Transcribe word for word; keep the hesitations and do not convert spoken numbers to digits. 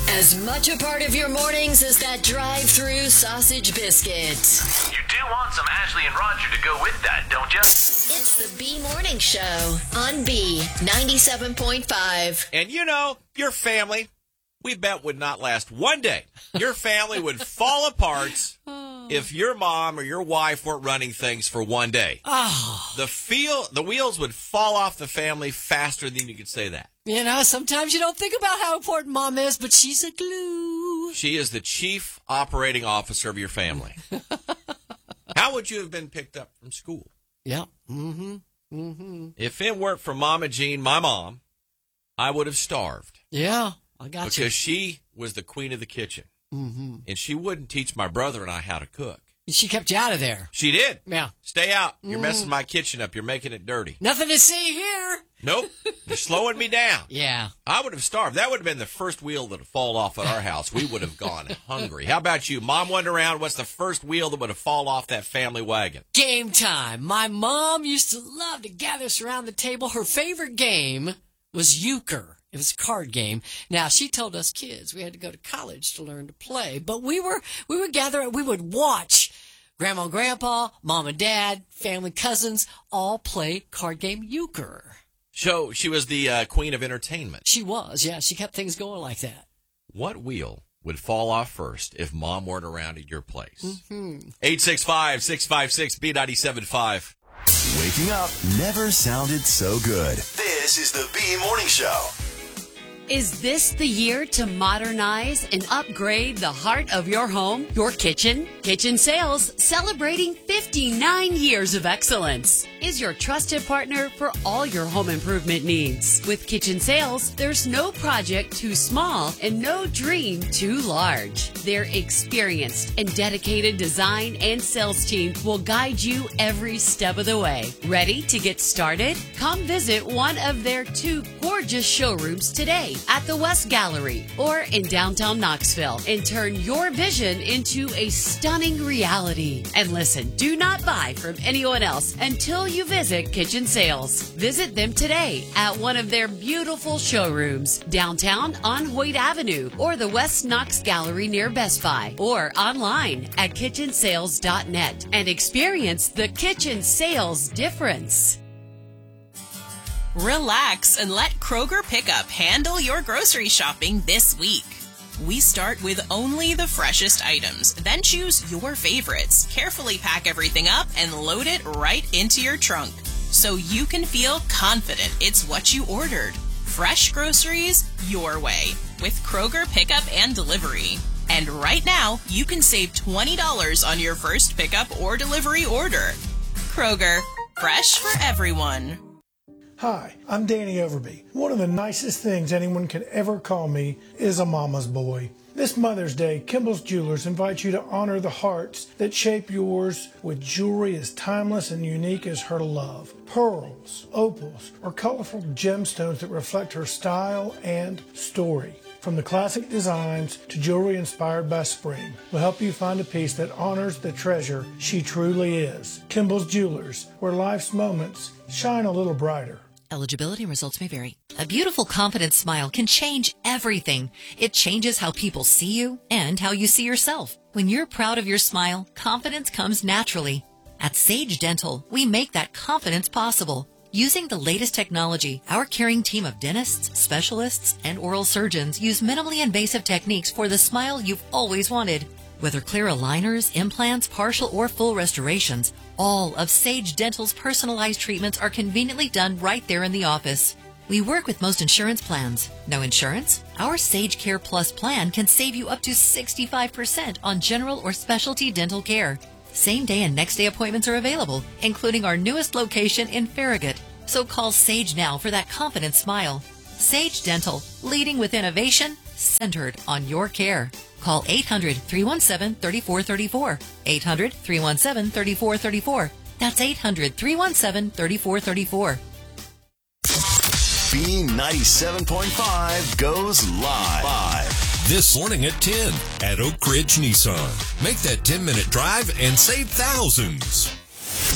As much a part of your mornings as that drive-through sausage biscuit. You do want some Ashley and Roger to go with that, don't you? It's the B Morning Show on B ninety-seven point five. And you know, your family, we bet, would not last one day. Your family would fall apart if your mom or your wife weren't running things for one day. Oh. The feel, the wheels would fall off the family faster than you could say that. You know, sometimes you don't think about how important mom is, but she's a glue. She is the chief operating officer of your family. How would you have been picked up from school? Yeah. Mm-hmm. Mm-hmm. If it weren't for Mama Jean, my mom, I would have starved. Yeah, I got because you. Because she was the queen of the kitchen. Mm-hmm. And she wouldn't teach my brother and I how to cook. She kept you out of there. She did. Yeah. Stay out. You're mm. messing my kitchen up. You're making it dirty. Nothing to see here. Nope. You're slowing me down. Yeah. I would have starved. That would have been the first wheel that would fall off at our house. We would have gone hungry. How about you? Mom wasn't around. What's the first wheel that would have fallen off that family wagon? Game time. My mom used to love to gather us around the table. Her favorite game was euchre. It was a card game. Now, she told us kids we had to go to college to learn to play. But we were, we would gather, we would watch Grandma and Grandpa, Mom and Dad, family cousins, all play card game euchre. So she was the uh, queen of entertainment. She was, yeah. She kept things going like that. What wheel would fall off first if Mom weren't around at your place? Mm-hmm. eight six five, six five six, B nine seven five. Waking up never sounded so good. This is the B Morning Show. Is this the year to modernize and upgrade the heart of your home, your kitchen? Kitchen Sales, celebrating fifty-nine years of excellence, is your trusted partner for all your home improvement needs. With Kitchen Sales, there's no project too small and no dream too large. Their experienced and dedicated design and sales team will guide you every step of the way. Ready to get started? Come visit one of their two gorgeous showrooms today at the West Gallery or in downtown Knoxville and turn your vision into a stunning reality. And listen, do not buy from anyone else until you visit Kitchen Sales. Visit them today at one of their beautiful showrooms downtown on Hoyt Avenue or the West Knox Gallery near Best Buy or online at kitchen sales dot net and experience the Kitchen Sales difference. Relax and let Kroger Pickup handle your grocery shopping this week. We start with only the freshest items, then choose your favorites, carefully pack everything up, and load it right into your trunk so you can feel confident it's what you ordered. Fresh groceries your way with Kroger Pickup and Delivery. And right now, you can save twenty dollars on your first pickup or delivery order. Kroger, fresh for everyone. Hi, I'm Danny Overby. One of the nicest things anyone could ever call me is a mama's boy. This Mother's Day, Kimball's Jewelers invites you to honor the hearts that shape yours with jewelry as timeless and unique as her love. Pearls, opals, or colorful gemstones that reflect her style and story. From the classic designs to jewelry inspired by spring, will help you find a piece that honors the treasure she truly is. Kimball's Jewelers, where life's moments shine a little brighter. Eligibility results may vary. A beautiful, confident smile can change everything. It changes how people see you and how you see yourself. When you're proud of your smile, confidence comes naturally. At Sage Dental, we make that confidence possible. Using the latest technology, our caring team of dentists, specialists, and oral surgeons use minimally invasive techniques for the smile you've always wanted. Whether clear aligners, implants, partial or full restorations, all of Sage Dental's personalized treatments are conveniently done right there in the office. We work with most insurance plans. No insurance? Our Sage Care Plus plan can save you up to sixty-five percent on general or specialty dental care. Same day and next day appointments are available, including our newest location in Farragut. So call Sage now for that confident smile. Sage Dental, leading with innovation, centered on your care. Call eight hundred, three one seven, three four three four. eight hundred, three one seven, three four three four. That's eight hundred, three one seven, three four three four. B ninety-seven point five goes live. live. This morning at ten at Oak Ridge Nissan. Make that ten-minute drive and save thousands.